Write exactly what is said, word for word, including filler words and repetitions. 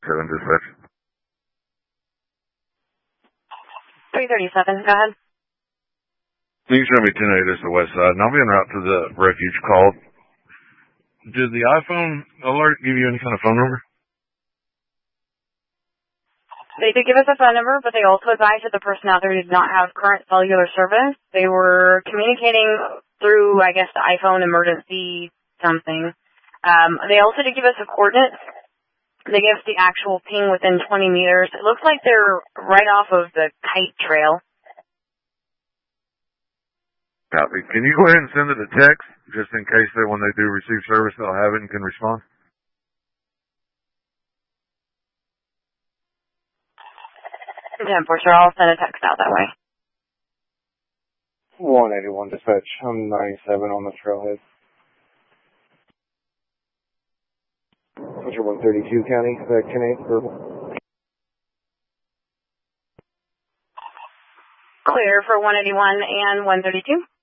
thirty-seven dispatch. three thirty-seven, go ahead. You can show me ten eight is the west side, and I'll be en route to the refuge call. Did the iPhone alert give you any kind of phone number? They did give us a phone number, but they also advised that the person out there did not have current cellular service. They were communicating through, I guess, the iPhone emergency something. Um, they also did give us a coordinate. They gave us the actual ping within twenty meters. It looks like they're right off of the kite trail. Copy. Can you go ahead and send it a text, just in case that when they do receive service, they'll have it and can respond? ten four, sure. I'll send a text out that way. one eighty-one dispatch. I'm ninety-seven on the trailhead. What's your one thirty-two county? Uh, ten eight purple. Clear for one eighty-one and one thirty-two.